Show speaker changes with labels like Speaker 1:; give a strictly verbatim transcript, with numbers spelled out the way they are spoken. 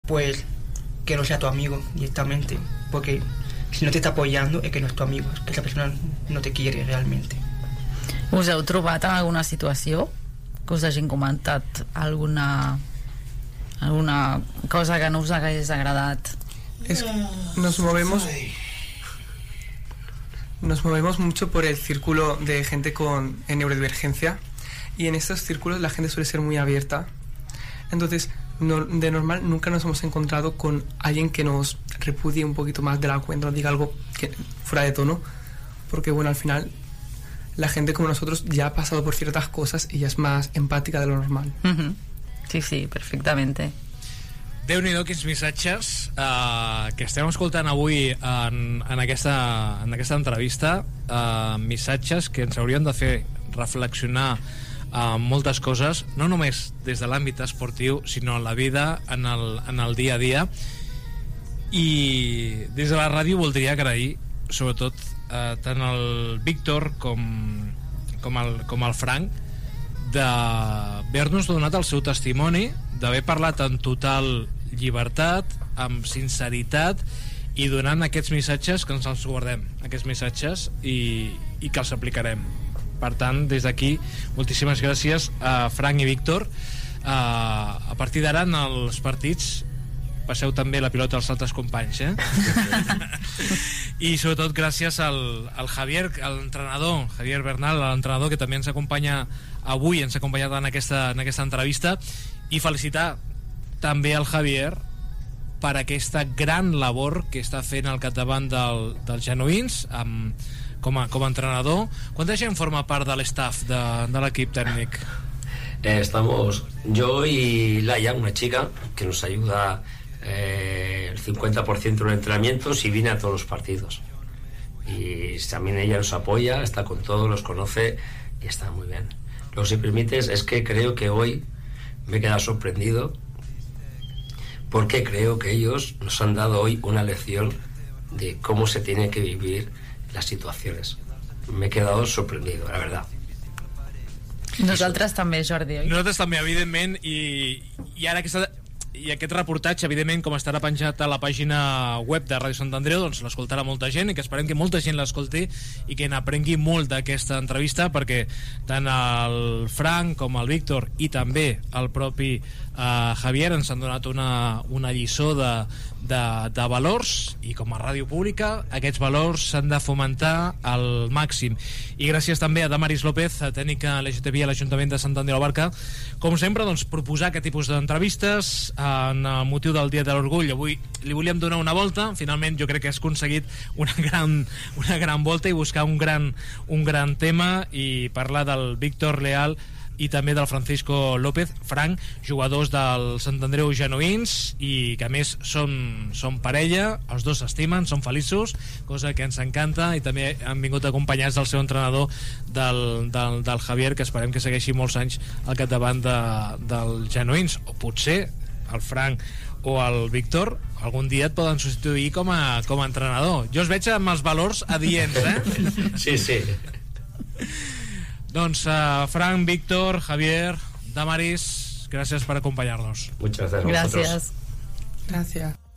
Speaker 1: pues que no sea tu amigo directamente, porque si no te está apoyando es que no es tu amigo, es que esa persona no te quiere realmente.
Speaker 2: Us heu trobat en alguna situació que us hagin comentat alguna alguna cosa que no us hagués agradat?
Speaker 3: Es que nos movemos nos movemos mucho por el círculo de gente con en neurodivergencia, y en estos círculos la gente suele ser muy abierta. Entonces, no, de normal nunca nos hemos encontrado con alguien que nos repudie un poquito más de la cuenta, nos diga algo que, fuera de tono, porque bueno, al final la gente como nosotros ya ha pasado por ciertas cosas y ya es más empática de lo normal.
Speaker 2: Uh-huh. Sí, sí, perfectamente.
Speaker 4: Déu-n'hi-do quins missatges uh, que estem escoltant avui en, en, aquesta, en aquesta entrevista, uh, missatges que ens haurien de fer reflexionar uh, moltes coses, no només des de l'àmbit esportiu, sinó en la vida, en el, en el dia a dia. I des de la ràdio voldria agrair sobretot uh, tant el Víctor com, com, el, com el Frank d'haver-nos donat el seu testimoni, d'haver parlat en total llibertat, amb sinceritat, i donant aquests missatges que ens els guardem, aquests missatges, i, i que els aplicarem. Per tant, des d'aquí, moltíssimes gràcies a Frank i Víctor. Uh, a partir d'ara, en els partits, passeu també la pilota als altres companys, eh? I sobretot gràcies al, al Javier, l'entrenador, Javier Bernal, l'entrenador que també ens acompanya avui, ens ha acompanyat en aquesta, en aquesta entrevista, i felicitar també al Javier per aquesta gran labor que està fent al capdavant del, dels genuïns amb, com, a, com a entrenador. Quanta gent forma part de l'estaff de, de l'equip tècnic?
Speaker 5: Eh, estamos yo y Laia, una chica que nos ayuda eh, el cincuenta por ciento de los entrenamientos y viene a todos los partidos, y también ella nos apoya, está con todos, los conoce y está muy bien. Lo que si permites es que creo que hoy me he quedado sorprendido, porque creo que ellos nos han dado hoy una lección de cómo se tiene que vivir las situaciones. Me he quedado sorprendido, la verdad.
Speaker 2: Nosaltres també, Jordi, oi?
Speaker 4: Nosaltres també, evidentment, i, i ara aquesta, i aquest reportatge, evidentment, com estarà penjat a la pàgina web de Ràdio Sant Andreu, doncs l'escoltarà molta gent, i que esperem que molta gent l'escolti i que n'aprengui molt d'aquesta entrevista, perquè tant el Frank com el Víctor i també el propi uh, Javier ens han donat una, una lliçó de, de, de valors, i com a ràdio pública aquests valors s'han de fomentar al màxim. I gràcies també a Damaris López, tècnica L G T B a l'Ajuntament de Sant Andreu de la Barca, com sempre, doncs, proposar aquest tipus d'entrevistes en el motiu del Dia de l'Orgull. Avui li volíem donar una volta, finalment jo crec que has aconseguit una gran, una gran volta i buscar un gran, un gran tema, i parlar del Víctor Leal i també del Francisco López. Frank, jugadors del Sant Andreu Genuïns, i que a més són, són parella, els dos s'estimen, són feliços, cosa que ens encanta, i també han vingut acompanyats del seu entrenador, del, del, del Javier, que esperem que segueixi molts anys al capdavant de, del Genuïns. O potser el Frank o el Víctor algun dia et poden substituir com a, com a entrenador. Jo els veig amb els valors adients, eh?
Speaker 5: Sí, sí.
Speaker 4: Doncs uh, Frank, Víctor, Javier, Damaris, gràcies per acompanyar-nos.
Speaker 5: Muchas gracias a vosotros.
Speaker 2: Gràcies.
Speaker 3: Gracias.